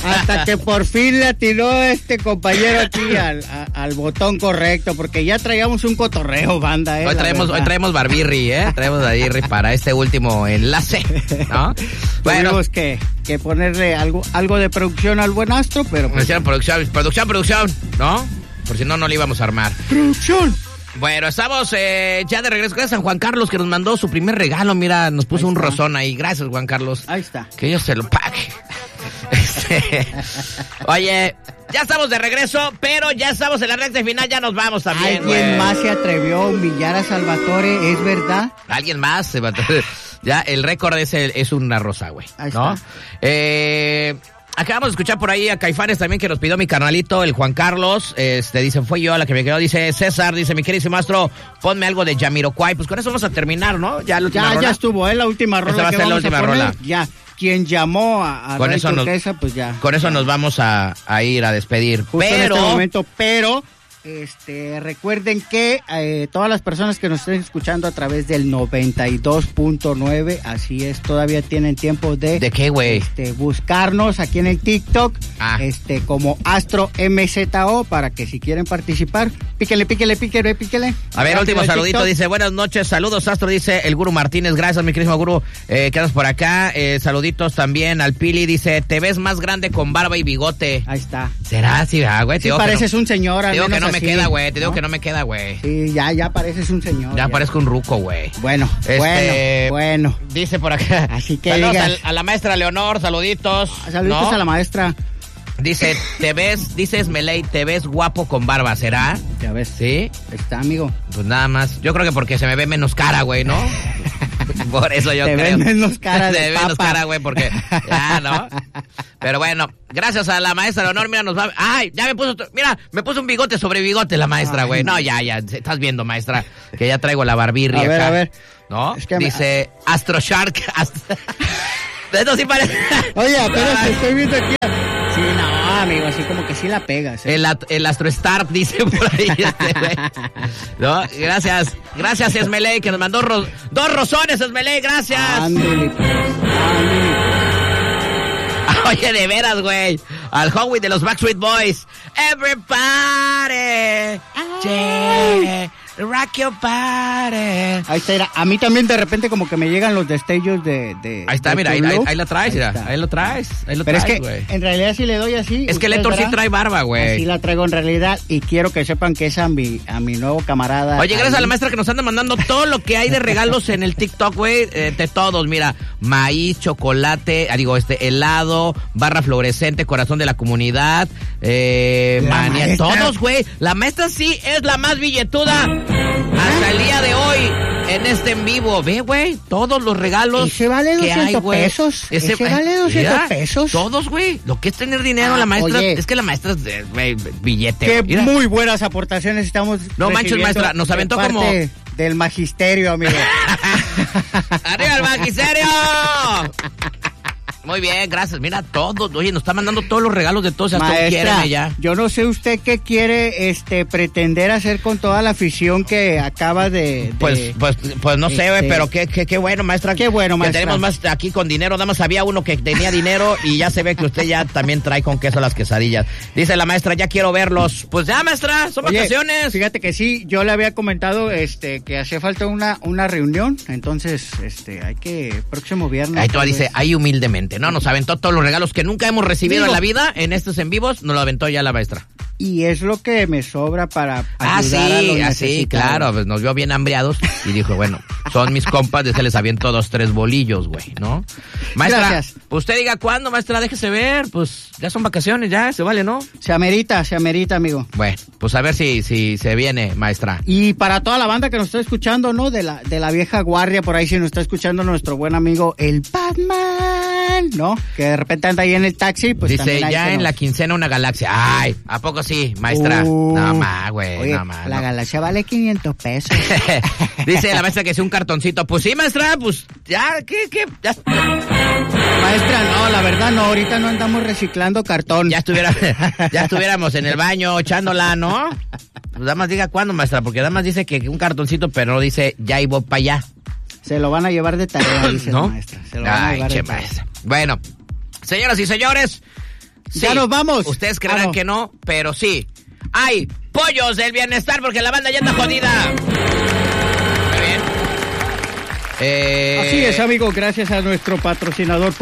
Hasta que por fin le atinó este compañero aquí al botón correcto, porque ya traíamos un cotorreo, banda. Hoy traemos barbirri, Traemos barbirri para este último enlace, ¿no? Bueno, tuvimos que ponerle algo de producción al buen Astro, pero... Pues, producción, ¿no? Por si no le íbamos a armar. ¡Producción! Bueno, estamos ya de regreso. Gracias a Juan Carlos que nos mandó su primer regalo. Mira, nos puso un rosón ahí. Gracias, Juan Carlos. Ahí está. Que Dios se lo pague. Oye, ya estamos de regreso, pero ya estamos en la recta final. Ya nos vamos también. ¿Alguien más se atrevió a humillar a Salvatore? ¿Es verdad? ¿Alguien más? Ya, el récord es una rosa, güey. Ahí está. ¿No? Acabamos de escuchar por ahí a Caifanes también, que nos pidió mi carnalito, el Juan Carlos. Dice, fue yo la que me quedó. Dice, César, dice, mi querido maestro, ponme algo de Jamiroquai. Pues con eso vamos a terminar, ¿no? Ya estuvo, la última rola. Esta va a ser la última rola. Ya, quien llamó a con Ray eso Turquesa, pues ya. Con eso nos vamos a ir a despedir. Justo en este momento, pero... recuerden que todas las personas que nos estén escuchando a través del 92.9, así es, todavía tienen tiempo de... ¿De qué, güey? Buscarnos aquí en el TikTok, como Astro MZO, para que si quieren participar, píquele. A ver, último saludito, TikTok. Dice, buenas noches, saludos Astro, dice el Guru Martínez, gracias mi querido Guru, que andas por acá, saluditos también al Pili, dice, te ves más grande con barba y bigote. Ahí está. ¿Será? Sí, güey. Sí, pareces un señor, al menos que no así, me queda, güey. Te digo que no me queda, güey. Sí, ya pareces un señor. Ya parezco un ruco, güey. Bueno. Dice por acá. Así que saludos a la maestra Leonor, saluditos. Saluditos, ¿no? A la maestra. Dice, dice Esmeley, te ves guapo con barba, ¿será? Ya ves. ¿Sí? Está, amigo. Pues nada más. Yo creo que porque se me ve menos cara, güey, ¿no? Por eso yo creo. Te ves menos cara de papa. menos cara, güey, porque... Ya, ¿no? Pero bueno, gracias a la maestra Leonor, mira, nos va... ¡Ay! Ya me puso... Mira, me puso un bigote sobre bigote la maestra, güey. No, ya. Estás viendo, maestra, que ya traigo la barbirria acá. A ver. ¿No? Es que dice Astro Shark. Esto sí parece... Oye, apenas estoy viendo aquí... Sí, no, amigo, así como que sí la pegas. El Astro Star dice por ahí güey. No, gracias Esmeley, que nos mandó dos rosones, Esmeley, gracias. Ándale. Oye, de veras, güey. Al Howie de los Backstreet Boys. Everybody, yeah, rock your body. Ahí está, a mí también de repente como que me llegan los destellos de ahí está, mira, ahí la traes, ahí lo traes. Pero es que güey, en realidad si le doy así. Es que el Héctor sí trae barba, güey. Así la traigo en realidad y quiero que sepan que es a mi nuevo camarada. Oye, gracias a la maestra que nos anda mandando todo lo que hay de regalos en el TikTok, güey, de todos, mira, maíz, chocolate, helado, barra fluorescente, corazón de la comunidad, manía, todos, güey. La maestra sí es la más billetuda hasta el día de hoy en este en vivo. Ve, güey, todos los regalos. Ese vale 200 pesos. Ese vale 200 pesos. Todos, güey. Lo que es tener dinero, la maestra. Oye, es que la maestra es billete. Qué mira. Muy buenas aportaciones estamos. No manches, maestra. Nos aventó parte como. Del magisterio, amigo. ¡Arriba el magisterio! Muy bien, gracias. Mira, todos, oye, nos está mandando todos los regalos de todos, hasta un quiéreme ya. Yo no sé usted qué quiere pretender hacer con toda la afición que acaba de pues no sé, güey, pero qué bueno, maestra. Qué bueno, maestra. Que tenemos más aquí con dinero, nada más había uno que tenía dinero y ya se ve que usted ya también trae con queso las quesadillas. Dice la maestra, ya quiero verlos. Pues ya, maestra, son vacaciones. Fíjate que sí, yo le había comentado que hacía falta una reunión, entonces hay que próximo viernes. Ahí tú dice, ahí humildemente. No, nos aventó todos los regalos que nunca hemos recibido en la vida, en estos en vivos, nos lo aventó ya la maestra. Y es lo que me sobra para ayudar a los necesitados. Sí, claro, pues nos vio bien hambriados y dijo, bueno, son mis compas, de se les aviento 2-3 bolillos, güey, ¿no? Maestra, gracias. Usted diga cuándo, maestra, déjese ver, pues ya son vacaciones, ya, se vale, ¿no? Se amerita, amigo. Bueno, pues a ver si se viene, maestra. Y para toda la banda que nos está escuchando, ¿no? De la vieja guardia, por ahí si nos está escuchando nuestro buen amigo, el Batman, ¿no? Que de repente anda ahí en el taxi, pues dice, ya en la quincena una galaxia. Ay, ¿a poco sí, maestra? No más, güey, no más. La galaxia vale 500 pesos. Dice la maestra que es un cartoncito. Pues sí, maestra, pues ya, ¿qué? Ya. Maestra, no, la verdad no, ahorita no andamos reciclando cartón. Ya estuviéramos en el baño echándola, ¿no? Pues nada más diga cuándo, maestra, porque nada más dice que un cartoncito, pero no dice ya iba para allá. Se lo van a llevar de tarea, dice ¿no? la maestra. Se lo van a llevar de tarea. Maestra. Bueno, señoras y señores, ¿Ya nos vamos? Ustedes creerán que no, pero sí. Hay pollos del bienestar porque la banda ya anda jodida. Muy bien. Así es, amigo, gracias a nuestro patrocinador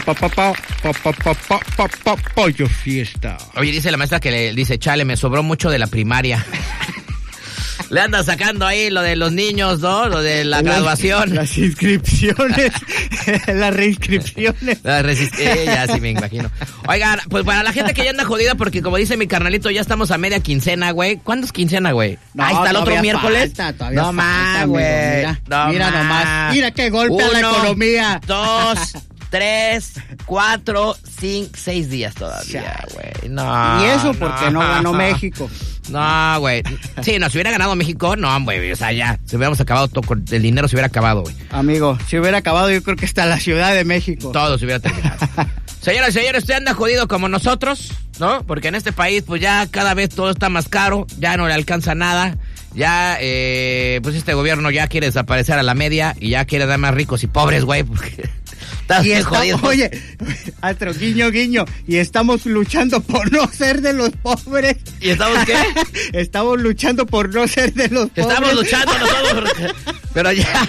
Pollo Fiesta. Oye, dice la maestra que le dice, chale, me sobró mucho de la primaria. Le anda sacando ahí lo de los niños, ¿no? Lo de la graduación. Las inscripciones, las reinscripciones. Ya sí me imagino. Oigan, pues para la gente que ya anda jodida, porque como dice mi carnalito, ya estamos a media quincena, güey. ¿Cuándo es quincena, güey? No, ahí está el otro miércoles. No más, güey. Mira nomás. Mira qué golpe a la economía. 2, 3, 4, 5, 6 días todavía, güey. No. Y eso porque no ganó México. No, güey. Sí, no, si hubiera ganado México, no, güey. O sea, ya, si hubiéramos acabado todo, el dinero se hubiera acabado, güey. Amigo, si hubiera acabado, yo creo que hasta la Ciudad de México. Todo se hubiera terminado. Señoras y señores, usted anda jodido como nosotros, ¿no? Porque en este país, pues ya cada vez todo está más caro, ya no le alcanza nada. Ya, pues este gobierno ya quiere desaparecer a la media y ya quiere dar más ricos y pobres, güey, porque... Oye, Astro, guiño, guiño, y estamos luchando por no ser de los pobres. ¿Y estamos qué? Estamos luchando por no ser de los pobres. Estamos luchando nosotros, pero ya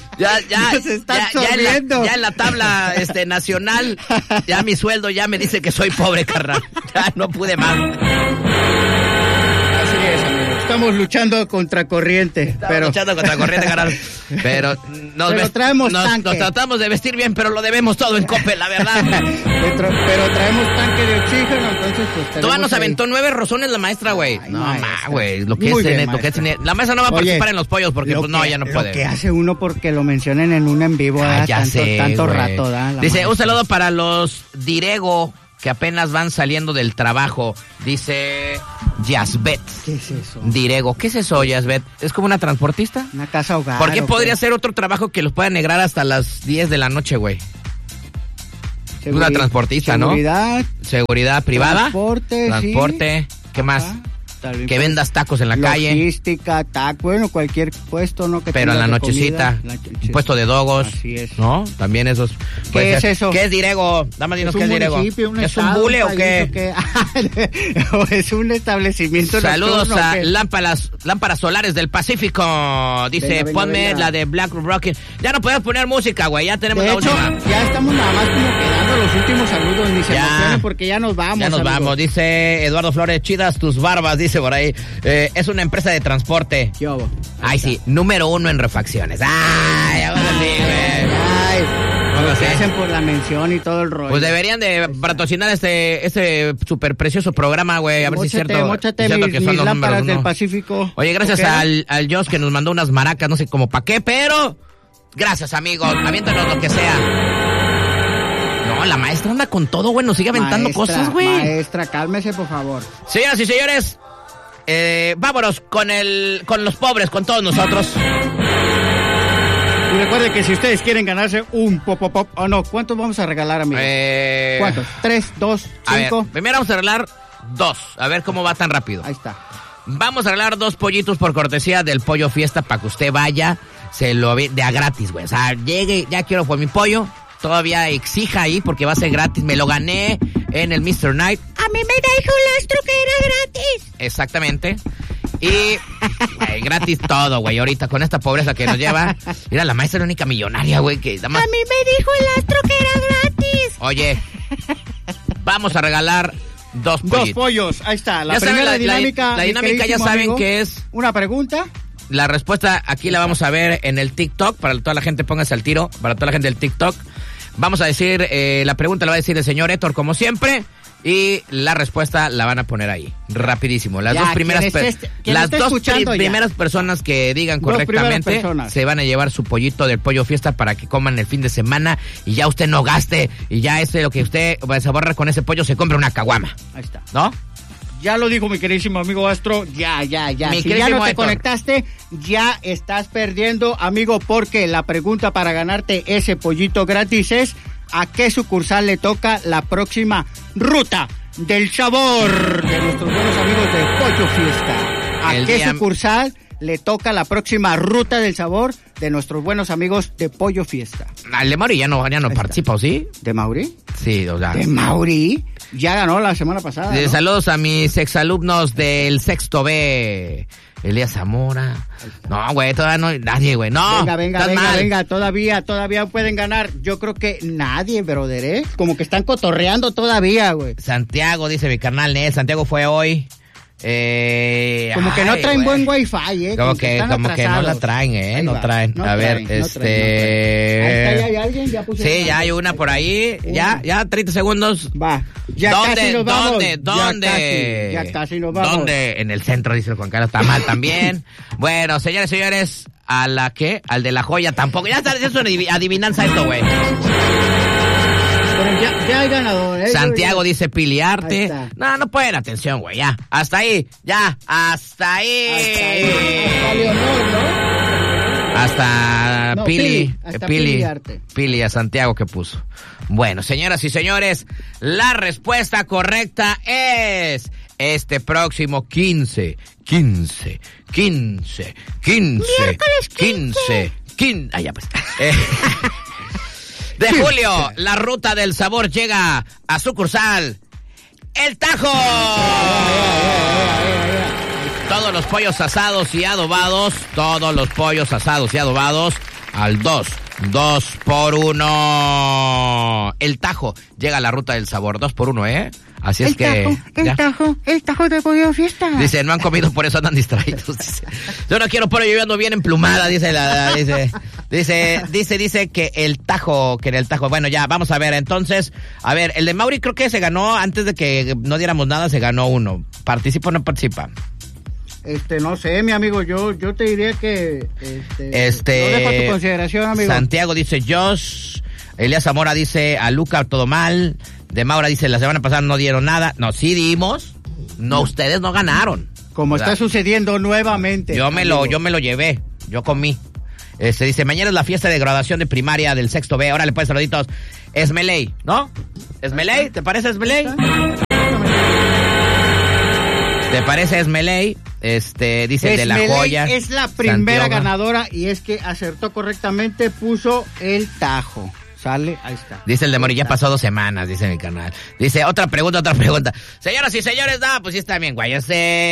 en la tabla nacional, ya mi sueldo ya me dice que soy pobre, carnal. Ya no pude más. Así es, amigo. Estamos luchando contra corriente. Carnal. Pero traemos tanque. Nos tratamos de vestir bien, pero lo debemos todo en Coppel, la verdad. Pero traemos tanque de oxígeno, entonces pues... Toda nos aventó 9 rozones la maestra, güey. No, güey, lo que es la maestra no va a participar en los pollos porque pues no, ya no puede. Lo que hace uno porque lo mencionen en un en vivo, tanto rato, da. Dice, un saludo para los Dirego que apenas van saliendo del trabajo. Dice Yasbet. ¿Qué es eso? Dirego. ¿Qué es eso, Yasbet? ¿Es como una transportista? Una casa hogar. ¿Por qué podría ser otro trabajo que los pueda negrar hasta las 10 de la noche, güey? Una transportista, ¿no? Seguridad privada. Transporte. Sí. ¿Qué más? Que vendas tacos en la calle. Logística, bueno, cualquier puesto, ¿no? Que pero en la nochecita, un puesto de dogos. Así es. ¿No? También esos. ¿Qué es eso? ¿Qué es Dirego? Dame dinos qué es Dirego. ¿Es un bule o qué? ¿O es un establecimiento Saludos nocturno, a lámparas solares del Pacífico. Dice, ponme la de Black Rocket. Ya no podemos poner música, güey. Ya tenemos la última. Ya estamos nada más como quedando los últimos saludos. Ni se emocionen porque ya nos vamos. Ya nos vamos. Dice Eduardo Flores, chidas tus barbas. Dice por ahí, es una empresa de transporte. ¿Qué hubo? Ay, sí, número 1 en refacciones. Ay, ahora sí, güey. Se hacen por la mención y todo el rollo. Pues deberían de patrocinar este súper precioso programa, güey. A ver si es cierto. Móchate mis lámparas del Pacífico. Oye, gracias al Joss que nos mandó unas maracas, no sé cómo para qué, pero gracias, amigos. Aviéntanos lo que sea. No, la maestra anda con todo, güey. Nos sigue aventando cosas, güey. Maestra, cálmese, por favor. Señoras y señores, vámonos con los pobres, con todos nosotros. Y recuerden que si ustedes quieren ganarse un pop, o no, ¿cuántos vamos a regalar, amigo? ¿Cuántos? 3, 2, 5. A ver, primero vamos a regalar 2. A ver cómo va tan rápido. Ahí está. Vamos a regalar 2 pollitos por cortesía del Pollo Fiesta para que usted vaya, se lo ve de a gratis, güey. O sea, llegue, ya quiero por mi pollo. Todavía exija ahí porque va a ser gratis. Me lo gané en el Mr. Night. A mí me dijo el astro que era gratis. Exactamente. Y gratis todo, güey. Ahorita con esta pobreza que nos lleva. Mira, la maestra es la única millonaria, güey. Que a mí me dijo el astro que era gratis. Oye, vamos a regalar 2 pollitos. 2 pollos, ahí está. La primera dinámica. La dinámica ya saben amigo, que es... Una pregunta. La respuesta aquí la vamos a ver en el TikTok. Para toda la gente, póngase al tiro. Para toda la gente del TikTok. Vamos a decir, la pregunta la va a decir el señor Héctor, como siempre. Y la respuesta la van a poner ahí, rapidísimo. Las dos primeras personas que digan correctamente se van a llevar su pollito del Pollo Fiesta para que coman el fin de semana y ya usted no gaste y ya lo que usted se borra con ese pollo se compra una caguama. Ahí está. ¿No? Ya lo dijo mi queridísimo amigo Astro, ya. Si ya no te conectaste, ya estás perdiendo, amigo, porque la pregunta para ganarte ese pollito gratis es: ¿a qué sucursal le toca la próxima ruta del sabor de nuestros buenos amigos de Pollo Fiesta? ¿A qué sucursal le toca la próxima ruta del sabor de nuestros buenos amigos de Pollo Fiesta. El de Mauri ya no participa, ¿o sí? ¿De Mauri? Sí, o sea. ¿De Mauri? Ya ganó la semana pasada, ¿no? Saludos a mis exalumnos del sexto B. Elías Zamora. No, güey, todavía no hay nadie, güey. No. Venga. Todavía pueden ganar. Yo creo que nadie, brother, ¿eh? Como que están cotorreando todavía, güey. Santiago, dice mi carnal Nel. Santiago fue hoy. Como que no traen buen wifi, Como que no la traen, no traen. A ver, Ahí está, ¿hay alguien? ¿Ya puse? Sí, ya hay una por ahí. Ya, 30 segundos. Va. ¿Dónde? Ya casi nos vamos. ¿Dónde? En el centro, dice el Juan Carlos. Está mal también. Bueno, señores, ¿a la qué? Al de la joya tampoco. Ya está, es una adivinanza esto, güey. Pero ya hay ganador, ¿eh? Santiago dice Piliarte. No pueden, atención, güey, ya. Hasta ahí. Hasta Leonor, ¿no? Hasta No, Pili. hasta Piliarte. Pili a Santiago que puso. Bueno, señoras y señores, la respuesta correcta es este próximo 15. Miércoles 15. Ah, ya pues. De julio, la ruta del sabor llega a sucursal El Tajo. Todos los pollos asados y adobados al 2 por 1. El Tajo llega a la ruta del sabor 2 por 1, ¿eh? Así es que... El tajo de Pollo Fiesta. Dice, no han comido, por eso andan distraídos. Dice, yo no quiero pollo, yo ando bien emplumada, dice dice que en el tajo. Bueno, ya, vamos a ver, entonces, el de Mauri creo que se ganó, antes de que no diéramos nada, se ganó uno. ¿Participa o no participa? No sé, mi amigo, yo te diría que... Lo dejo a tu consideración, amigo. Santiago dice Josh, Elías Zamora dice a Luca todo mal, de Maura dice la semana pasada no dieron nada. No, sí dimos, no, ustedes no ganaron. Como está sucediendo nuevamente. Yo me lo llevé, yo comí. Dice, mañana es la fiesta de graduación de primaria del sexto B. Órale pues, saluditos. Esmeley, ¿no? ¿Esmeley? ¿Te parece Esmeley? ¿Te parece Esmeley? Dice Esmeley de la joya. Es la primera ganadora y es que acertó correctamente, puso El Tajo. Sale, ahí está. Dice el de Mori, ya pasó 2 semanas, dice mi canal. Dice, otra pregunta. Señoras y señores, pues sí está bien, güey.